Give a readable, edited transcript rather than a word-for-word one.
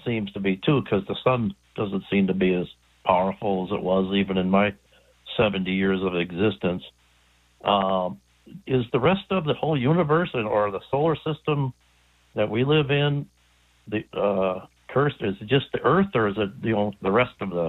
seems to be too, because the sun doesn't seem to be as powerful as it was even in my 70 years of existence. Is the rest of the whole universe or the solar system that we live in cursed? Is it just the Earth, or is it the rest of the